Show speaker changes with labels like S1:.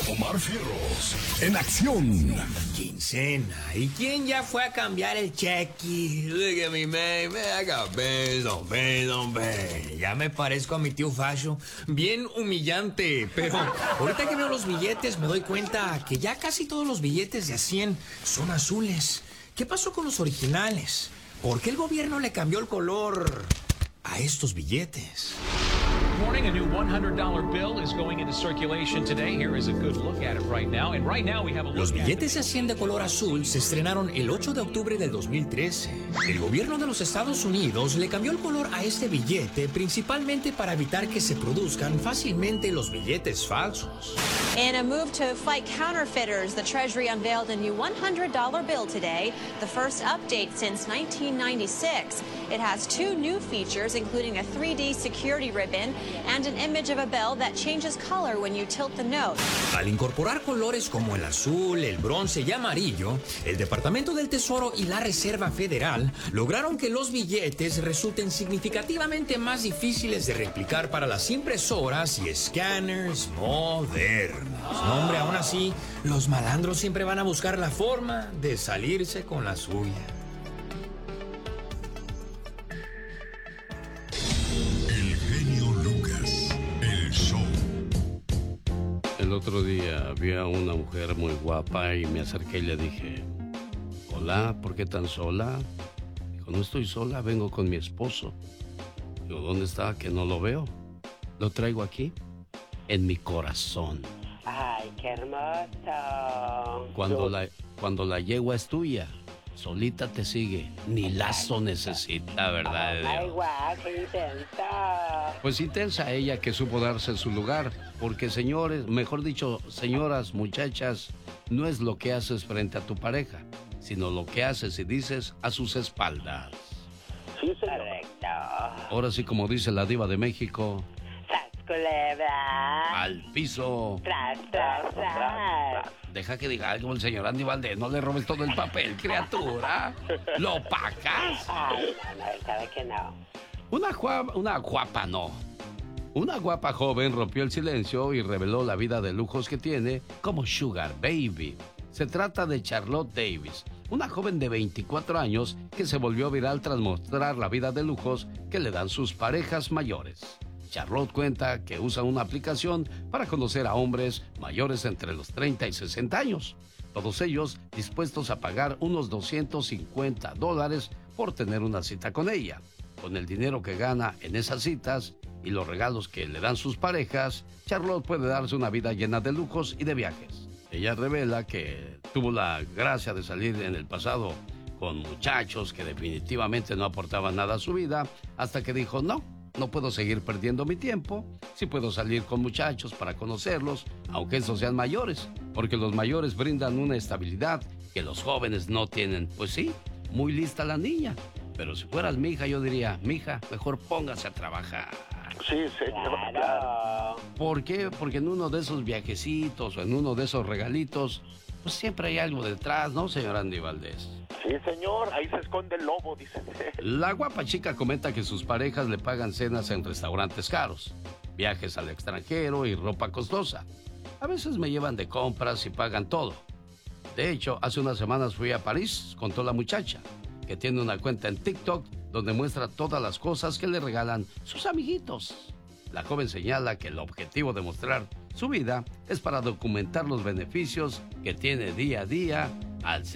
S1: Omar Fierros, en acción.
S2: Quincena. ¿Y quién ya fue a cambiar el cheque? Look at me, man. Me haga perdón. Ya me parezco a mi tío Fasho. Bien humillante. Pero ahorita que veo los billetes me doy cuenta que ya casi todos los billetes de a 100 son azules. ¿Qué pasó con los originales? ¿Por qué el gobierno le cambió el color a estos billetes?
S3: Morning, a new $100 bill is going into circulation today. Here is a good look at it right now. And right now we have a look.
S2: Los billetes de 100 de color azul se estrenaron el 8 de octubre del 2013. El gobierno de los Estados Unidos le cambió el color a este billete principalmente para evitar que se produzcan fácilmente los billetes falsos.
S4: In a move to fight counterfeiters, the Treasury unveiled a new $100 bill today, the first update since 1996. It has two new features, including a 3D security ribbon and an image of a bell that changes color when you tilt the note.
S2: Al incorporar colores como el azul, el bronce y amarillo, el Departamento del Tesoro y la Reserva Federal lograron que los billetes resulten significativamente más difíciles de replicar para las impresoras y escáneres modernos. No, hombre, aún así, los malandros siempre van a buscar la forma de salirse con la suya.
S5: El otro día vi a una mujer muy guapa y me acerqué y le dije, hola, ¿por qué tan sola? Dijo, no estoy sola, vengo con mi esposo. Digo, ¿dónde está? Que no lo veo. Lo traigo aquí, en mi corazón.
S6: Ay, qué hermoso.
S5: Cuando la yegua es tuya, solita te sigue, ni lazo necesita, ¿verdad?
S6: Ay, guau, qué intensa.
S5: Pues intensa ella que supo darse su lugar, porque señores, mejor dicho, señoras, muchachas, no es lo que haces frente a tu pareja, sino lo que haces y dices a sus espaldas.
S6: Sí, correcto.
S5: Ahora sí, como dice la diva de México,
S6: culebra
S5: al piso.
S6: Tras.
S5: Deja que diga algo el señor Andy Valdés, no le robes todo el papel, criatura. ¿Lo opacas?
S6: Ay, no, él sabe que no.
S5: Una guapa joven rompió el silencio y reveló la vida de lujos que tiene como Sugar Baby. Se trata de Charlotte Davis, una joven de 24 años que se volvió viral tras mostrar la vida de lujos que le dan sus parejas mayores. Charlotte cuenta que usa una aplicación para conocer a hombres mayores entre los 30 y 60 años. Todos ellos dispuestos a pagar unos $250 por tener una cita con ella. Con el dinero que gana en esas citas y los regalos que le dan sus parejas, Charlotte puede darse una vida llena de lujos y de viajes. Ella revela que tuvo la gracia de salir en el pasado con muchachos que definitivamente no aportaban nada a su vida, hasta que dijo, no puedo seguir perdiendo mi tiempo, sí puedo salir con muchachos para conocerlos, aunque esos sean mayores, porque los mayores brindan una estabilidad que los jóvenes no tienen. Pues sí, muy lista la niña, pero si fueras mi hija yo diría, mija, mejor póngase a trabajar.
S7: Sí, señor.
S6: Claro.
S5: ¿Por qué? Porque en uno de esos viajecitos o en uno de esos regalitos, pues siempre hay algo detrás, ¿no, señor Andy Valdés?
S7: Sí, señor, ahí se esconde el lobo, dicen.
S5: La guapa chica comenta que sus parejas le pagan cenas en restaurantes caros, viajes al extranjero y ropa costosa. A veces me llevan de compras y pagan todo. De hecho, hace unas semanas fui a París, contó la muchacha, que tiene una cuenta en TikTok donde muestra todas las cosas que le regalan sus amiguitos. La joven señala que el objetivo de mostrar su vida es para documentar los beneficios que tiene día a día al ser